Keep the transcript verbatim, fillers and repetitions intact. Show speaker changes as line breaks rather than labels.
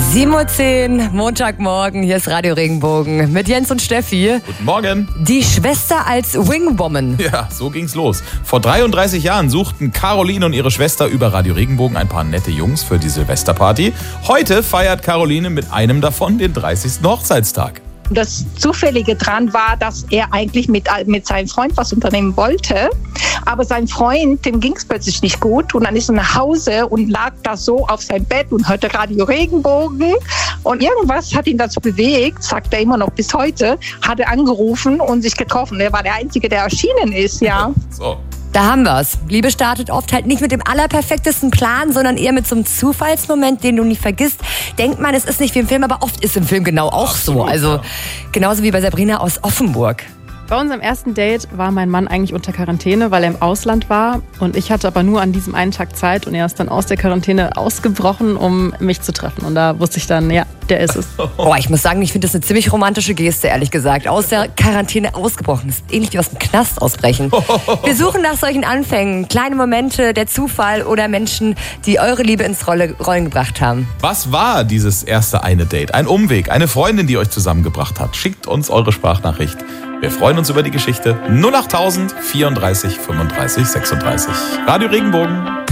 sieben Uhr zehn, Montagmorgen, hier ist Radio Regenbogen mit Jens und Steffi.
Guten Morgen.
Die Schwester als Wingwoman.
Ja, so ging's los. Vor dreiunddreißig Jahren suchten Caroline und ihre Schwester über Radio Regenbogen ein paar nette Jungs für die Silvesterparty. Heute feiert Caroline mit einem davon den dreißigsten Hochzeitstag.
Das Zufällige dran war, dass er eigentlich mit, mit seinem Freund was unternehmen wollte. Aber sein Freund, dem ging es plötzlich nicht gut. Und dann ist er nach Hause und lag da so auf seinem Bett und hörte Radio Regenbogen. Und irgendwas hat ihn dazu bewegt, sagt er immer noch bis heute, hat er angerufen und sich getroffen. Er war der Einzige, der erschienen ist, ja.
So.
Da haben wir's. Liebe startet oft halt nicht mit dem allerperfektesten Plan, sondern eher mit so einem Zufallsmoment, den du nie vergisst. Denkt man, es ist nicht wie im Film, aber oft ist im Film genau auch Absolut, so. Also ja. Genauso wie bei Sabrina aus Offenburg.
Bei unserem ersten Date war mein Mann eigentlich unter Quarantäne, weil er im Ausland war. Und ich hatte aber nur an diesem einen Tag Zeit und er ist dann aus der Quarantäne ausgebrochen, um mich zu treffen. Und da wusste ich dann, ja, der ist es.
Boah, ich muss sagen, ich finde das eine ziemlich romantische Geste, ehrlich gesagt. Aus der Quarantäne ausgebrochen. Das ist ähnlich wie aus dem Knast ausbrechen. Wir suchen nach solchen Anfängen, kleine Momente, der Zufall oder Menschen, die eure Liebe ins Rolle, Rollen gebracht haben.
Was war dieses erste eine Date? Ein Umweg, eine Freundin, die euch zusammengebracht hat? Schickt uns eure Sprachnachricht. Wir freuen uns über die Geschichte. null acht tausend vierunddreißig fünfunddreißig sechsunddreißig. Radio Regenbogen.